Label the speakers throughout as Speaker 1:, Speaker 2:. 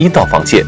Speaker 1: 一道防线。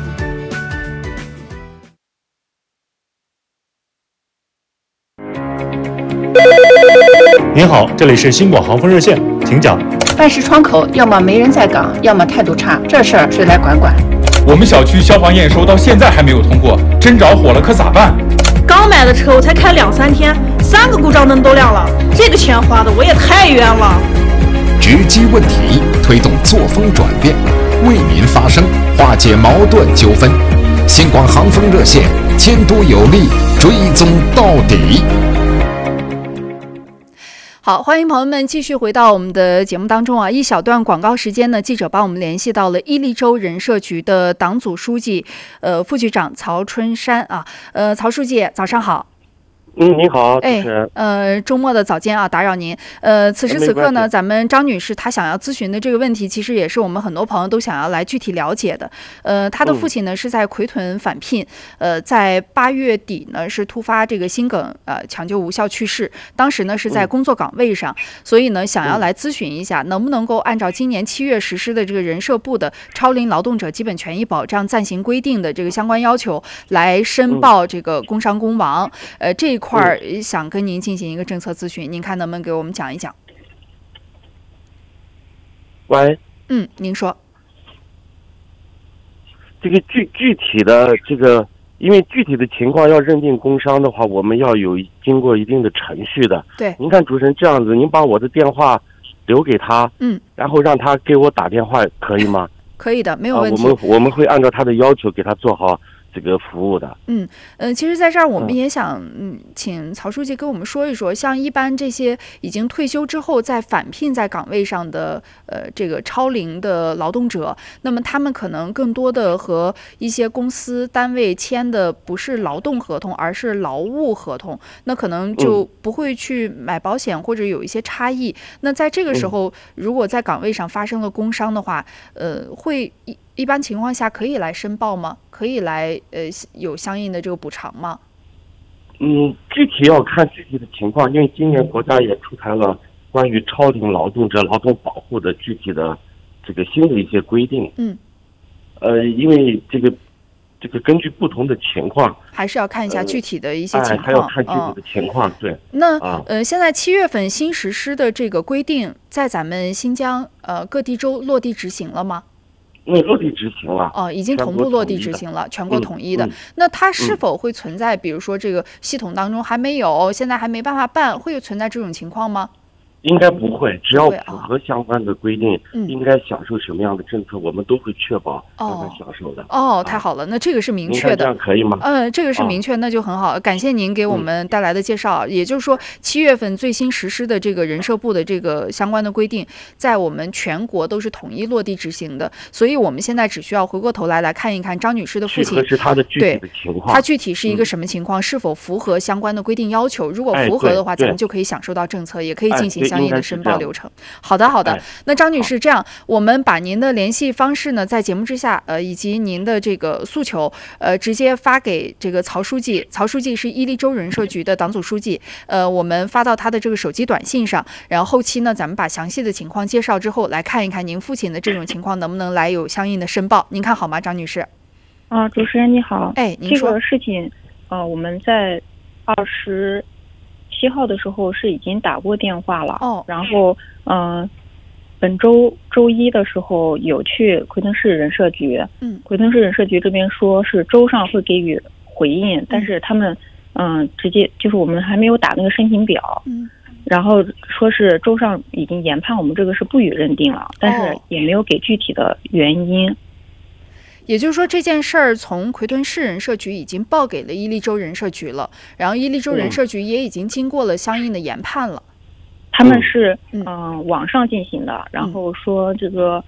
Speaker 2: 您好，这里是新广航风热线，请讲。
Speaker 3: 办事窗口要么没人在岗，要么态度差，这事儿谁来管管？
Speaker 4: 我们小区消防验收到现在还没有通过，真着火了可咋办？
Speaker 5: 刚买的车我才开2-3天，3个故障灯都亮了，这个钱花的我也太冤了。
Speaker 6: 直击问题，推动作风转变，为民发声，化解矛盾纠纷。新广航风热线，监督有力，追踪到底。
Speaker 7: 好，欢迎朋友们继续回到我们的节目当中啊！一小段广告时间呢，记者帮我们联系到了伊利州人社局的党组书记，副局长曹春山啊，曹书记，早上好。
Speaker 8: 您好，主持人。
Speaker 7: 周末的早间啊，打扰您。此时此刻呢，咱们张女士她想要咨询的这个问题，其实也是我们很多朋友都想要来具体了解的。她的父亲呢是在奎屯返聘，在8月底呢是突发这个心梗，抢救无效去世。当时呢是在工作岗位上，所以呢想要来咨询一下，能不能够按照今年7月实施的这个人社部的超龄劳动者基本权益保障暂行规定的这个相关要求来申报这个工伤工亡。这一块想跟您进行一个政策咨询，您看能不能给我们讲一讲？
Speaker 8: 喂，
Speaker 7: 您说。
Speaker 8: 这个具体的这个，因为具体的情况要认定工伤的话，我们要有经过一定的程序的。
Speaker 7: 对，
Speaker 8: 您看主持人这样子，您把我的电话留给他，然后让他给我打电话，可以吗？
Speaker 7: 可以的，没有问题。
Speaker 8: 我们会按照他的要求给他做好这个服务的。
Speaker 7: 其实在这儿我们也想请曹书记跟我们说一说，像一般这些已经退休之后再返聘在岗位上的这个超龄的劳动者，那么他们可能更多的和一些公司单位签的不是劳动合同，而是劳务合同，那可能就不会去买保险或者有一些差异。那在这个时候，如果在岗位上发生了工伤的话，会一般情况下可以来申报吗？可以来有相应的这个补偿吗？
Speaker 8: 具体要看具体的情况，因为今年国家也出台了关于超龄劳动者劳动保护的具体的这个新的一些规定。因为这个根据不同的情况，
Speaker 7: 还是要看一下具体的一些情况，
Speaker 8: 还要看具体的情况。对。
Speaker 7: 那现在7月份新实施的这个规定，在咱们新疆各地州落地执行了吗？
Speaker 8: 落地执行了。
Speaker 7: 已经同步落地执行了，全国统一的。那它是否会存在，比如说这个系统当中还没有，现在还没办法办，会有存在这种情况吗？
Speaker 8: 应该不会，只要符合相关的规定，应该享受什么样的政策，我们都会确保让他享受的。
Speaker 7: 太好了，那这个是明确的。
Speaker 8: 这样可以吗？
Speaker 7: 这个是明确，那就很好。感谢您给我们带来的介绍。也就是说，7月份最新实施的这个人社部的这个相关的规定，在我们全国都是统一落地执行的。所以我们现在只需要回过头来看一看张女士的父亲，
Speaker 8: 核实他的具体的情况，
Speaker 7: 他具体是一个什么情况，是否符合相关的规定要求。如果符合的话，咱们就可以享受到政策，也可以进行相应的申报流程。好的。那张女士，这样我们把您的联系方式呢，在节目之下，以及您的这个诉求，直接发给这个曹书记。曹书记是伊犁州人社局的党组书记，我们发到他的这个手机短信上，然后后期呢，咱们把详细的情况介绍之后，来看一看您父亲的这种情况能不能来有相应的申报。您看好吗，张女士？
Speaker 9: 主持人你好。
Speaker 7: 您说。
Speaker 9: 这个事情，我们在27号的时候是已经打过电话了。然后本周周一的时候有去奎屯市人社局。奎屯市人社局这边说是周上会给予回应，但是他们直接就是我们还没有打那个申请表。然后说是周上已经研判我们这个是不予认定了，但是也没有给具体的原因。
Speaker 7: 也就是说，这件事儿从奎屯市人社局已经报给了伊犁州人社局了，然后伊犁州人社局也已经经过了相应的研判了。
Speaker 9: 他们是网上进行的，然后说这个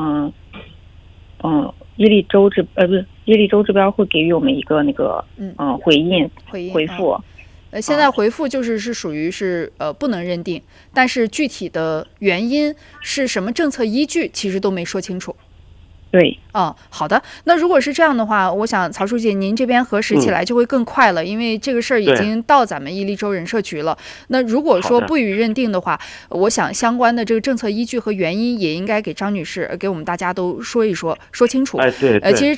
Speaker 9: 伊犁州这边会给予我们一个那个回复。现在回复
Speaker 7: 是属于是不能认定，但是具体的原因是什么政策依据，其实都没说清楚。
Speaker 9: 对，
Speaker 7: 好的。那如果是这样的话，我想曹书记您这边核实起来就会更快了，因为这个事儿已经到咱们伊犁州人社局了。那如果说不予认定的话，我想相关的这个政策依据和原因也应该给张女士给我们大家都说一说，说清楚。
Speaker 8: 对。
Speaker 7: 其实